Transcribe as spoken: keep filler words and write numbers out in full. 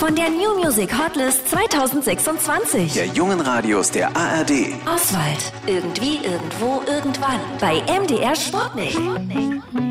von der New Music Hotlist zwanzig sechsundzwanzig. Der jungen Radios der A R D. Oswald. Irgendwie, irgendwo, irgendwann. Bei M D R Sportnick.